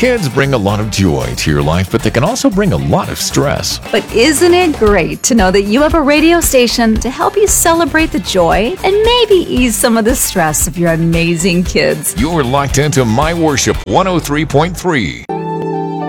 Kids bring a lot of joy to your life, but they can also bring a lot of stress. But isn't it great to know that you have a radio station to help you celebrate the joy and maybe ease some of the stress of your amazing kids? You're locked into My Worship 103.3.